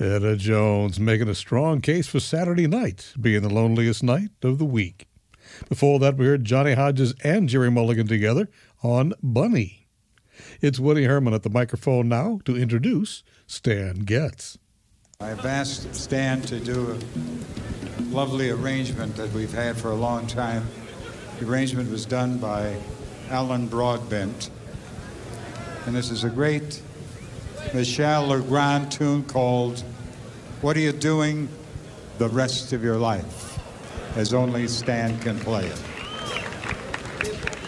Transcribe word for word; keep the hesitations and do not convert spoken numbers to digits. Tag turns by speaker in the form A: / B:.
A: Etta Jones making a strong case for Saturday night being the loneliest night of the week. Before that, we heard Johnny Hodges and Jerry Mulligan together on Bunny. It's Woody Herman at the microphone now to introduce Stan Getz.
B: I've asked Stan to do a lovely arrangement that we've had for a long time. The arrangement was done by Alan Broadbent. And this is a great Michel Legrand tune called What Are You Doing the Rest of Your Life, as only Stan can play it.